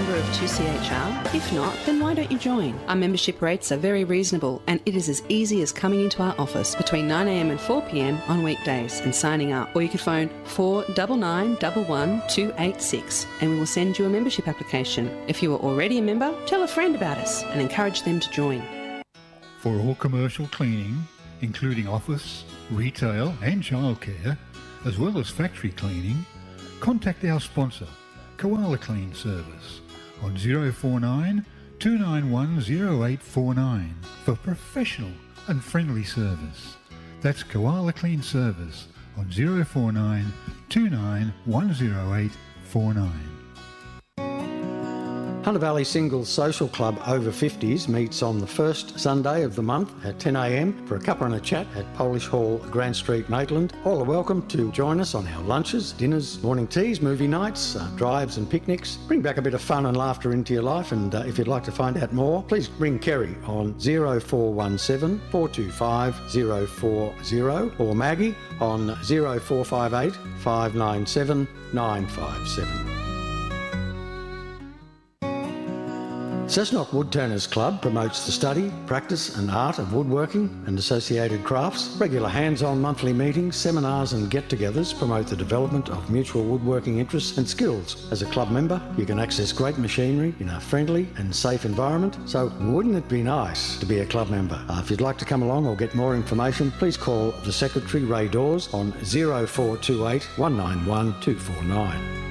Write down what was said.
member of 2CHR? If not, then why don't you join? Our membership rates are very reasonable and it is as easy as coming into our office between 9am and 4pm on weekdays and signing up. Or you could phone 499 11286 and we will send you a membership application. If you are already a member, tell a friend about us and encourage them to join. For all commercial cleaning, including office, retail and childcare, as well as factory cleaning, contact our sponsor, Koala Clean Service, on 049 291 0849 for professional and friendly service. That's Koala Clean Service on 049 291 0849. Hunter Valley Singles Social Club Over 50s meets on the first Sunday of the month at 10am for a cuppa and a chat at Polish Hall, Grand Street, Maitland. All are welcome to join us on our lunches, dinners, morning teas, movie nights, drives and picnics. Bring back a bit of fun and laughter into your life, and if you'd like to find out more, please ring Kerry on 0417 425 040 or Maggie on 0458 597 957. Cessnock Woodturners Club promotes the study, practice and art of woodworking and associated crafts. Regular hands-on monthly meetings, seminars and get-togethers promote the development of mutual woodworking interests and skills. As a club member, you can access great machinery in a friendly and safe environment, so wouldn't it be nice to be a club member? If you'd like to come along or get more information, please call the Secretary, Ray Dawes, on 0428 191 249.